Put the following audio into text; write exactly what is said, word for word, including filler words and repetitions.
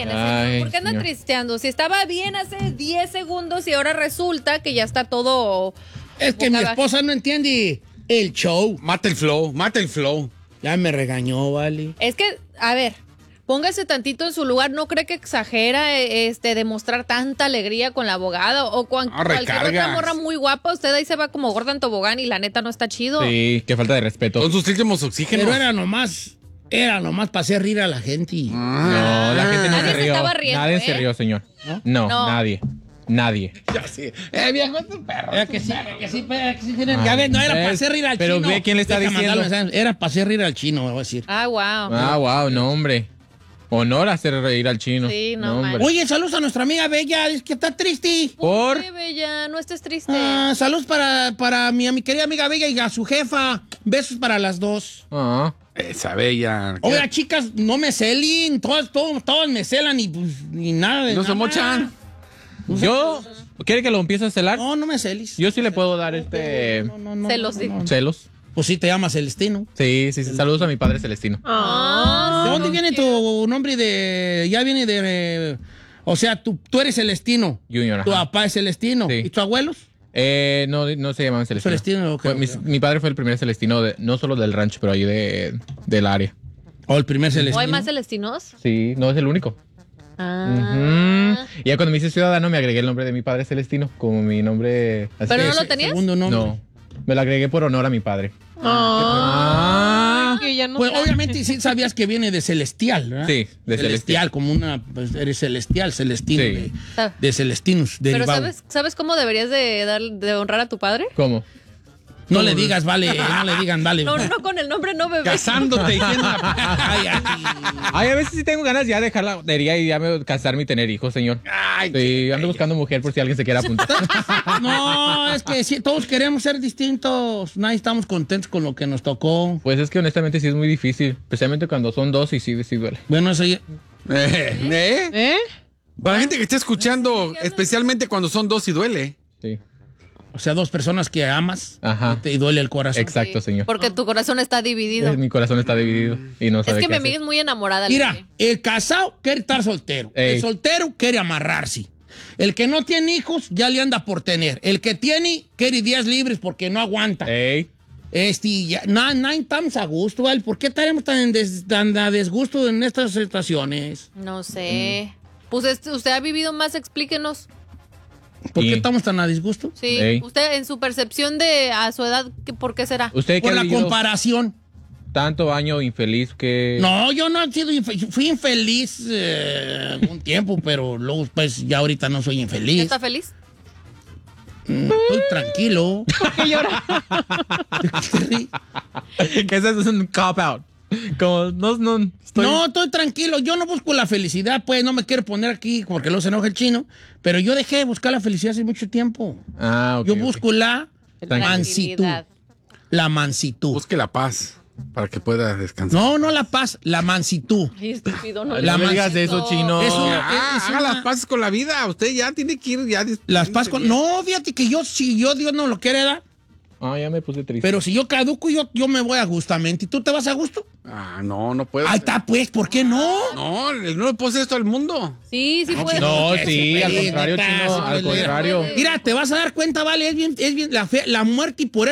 tiene? Ay, ¿Por qué anda señor. tristeando? Si estaba bien hace diez segundos y ahora resulta que ya está todo... Es que mi boca abajo. esposa no entiende el show. Mata el flow, mata el flow. Ya me regañó, vale. Es que, a ver, póngase tantito en su lugar. ¿No cree que exagera eh, este demostrar tanta alegría con la abogada? O con No, cualquier recargas. otra morra muy guapa, usted ahí se va como gorda en tobogán y la neta no está chido. Sí, qué falta de respeto. Son sus últimos oxígenos. Pero era nomás, era nomás para hacer rir a la gente. No, la gente no Nadie se se rió. estaba riendo, Nadie ¿eh? se rió, señor. No, No. nadie. Nadie. Ya sí. Eh, viejo, es un perro. Era que sí, que sí, que sí tienen. Ya ves, no era ¿ves? para hacer rir al Pero chino. ve quién le está Deja diciendo. mandarle mensaje. Era para hacer rir al chino, me voy a decir. Ah, wow. Ah, wow, no, hombre. Honor hacer reír al chino. Sí, no hombre. Oye, saludos a nuestra amiga Bella, es que está triste. Por. ¿Qué, bella? No estés triste. Ah, saludos para, para mi, a mi querida amiga Bella y a su jefa. Besos para las dos. Ah. Esa bella. Oiga, chicas, no me celen. Todas, todas, todas me celan y pues ni nada de No se nada. mochan. Yo. ¿Quiere que lo empiece a celar? No, no me celis. Yo sí le puedo dar este. No, no, no, Celos, no, sí. no, no. Celos. Pues sí, te llamas Celestino. Sí, sí, sí. Saludos a mi padre Celestino. Ah, ¿De dónde viene tu nombre de...? Ya viene de... eh, o sea, tú, tú eres Celestino. Junior, Tu ajá. papá es Celestino. Sí. ¿Y tus abuelos? Eh, no, no se llamaban Celestino. Celestino, ok, Fue- mi, ok. mi padre fue el primer Celestino, de, no solo del rancho, pero ahí de, del área. ¿O el primer ¿O Celestino? hay más celestinos? Sí, no es el único. Ah. Ujú. Y ya cuando me hice ciudadano me agregué el nombre de mi padre Celestino como mi nombre. así ¿Pero que- no lo Ese tenías? segundo nombre. No, me lo agregué por honor a mi padre. Ah, que ya no Pues está. obviamente sí sabías que viene de celestial, ¿verdad? Sí, de celestial. como una... Pues eres celestial, celestino. Sí. De, Sabe. de celestinos, Pero derivado. ¿sabes, ¿sabes cómo deberías de, dar, de honrar a tu padre? ¿Cómo? No le digas, vale, no le digan, vale. No, no con el nombre, no, bebé. Casándote y siendo una- Ay, ay. Ay, a veces sí tengo ganas ya de dejar la batería y ya me casarme y tener hijos, señor. Ay, Sí, ando buscando mujer por si alguien se quiere apuntar. No, es que sí, todos queremos ser distintos. Nadie estamos contentos con lo que nos tocó. Pues es que honestamente sí es muy difícil, especialmente cuando son dos y sí, sí duele. Bueno, eso ya... Eh, ¿eh? ¿Eh? Para la gente que está escuchando, especialmente cuando son dos y duele. Sí, O sea, dos personas que amas Ajá. y te y duele el corazón. exacto, señor. Porque tu corazón está dividido. Eh, Mi corazón está dividido y no Es sabe que qué mi hacer. amiga es muy enamorada. Mira, Lili. el casado quiere estar soltero. Ey. El soltero quiere amarrarse. El que no tiene hijos ya le anda por tener. El que tiene quiere días libres porque no aguanta. Ey, Este, ya, no, no estamos a gusto, ¿vale? ¿Por qué estaremos tan, en des- tan a desgusto en estas situaciones? No sé. Pues este, usted ha vivido más, explíquenos. ¿Por Y- qué estamos tan a disgusto? Sí. Ey. Usted, en su percepción de a su edad, ¿qué- ¿por qué será? usted que Por ha la vivido comparación. tanto año infeliz que... No, yo no he sido infe- fui infeliz eh, un tiempo, pero luego pues ya ahorita no soy infeliz. ¿Está feliz? Mm, Estoy tranquilo. ¿Por qué llora? que ese es un cop out. Como, no, no, estoy... No, estoy tranquilo. Yo no busco la felicidad, pues no me quiero poner aquí porque luego se enoja el chino. Pero yo dejé de buscar la felicidad hace mucho tiempo. Ah, ok, yo ok. busco la mansitud. Tranquilidad. La mansitud. Busque la paz para que pueda descansar. No, no la paz, la mansitud. Ay, estúpido, no. La le me digas digas de eso, chino. Es una- Ah, es haga una- las paces con la vida. Usted ya tiene que ir ya. Las paz con... No, fíjate que yo, si yo Dios no lo quiere dar, Ah, ya me puse triste. pero si yo caduco, yo, yo me voy a gustamente. ¿Y tú te vas a gusto? Ah, no, no puedo. Ahí está, pues, ¿por qué no? No, no le puedo hacer esto al mundo. Sí, sí puede. No, Que sí, se al puede, contrario, neta, chino, se al puede. contrario. Mira, te vas a dar cuenta, vale, es bien, es bien la, fe- la muerte y por